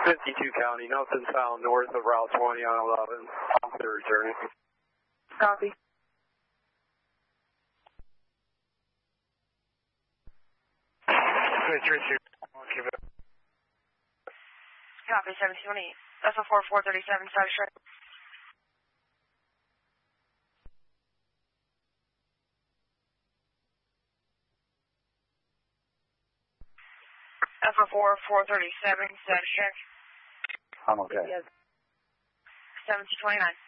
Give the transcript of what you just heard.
52 County, nothing found north of Route 20 on 11. Officer returning. Copy. Copy, 1728. SO4 437, status check. SO4 437, status check. I'm okay. Yes. 1729.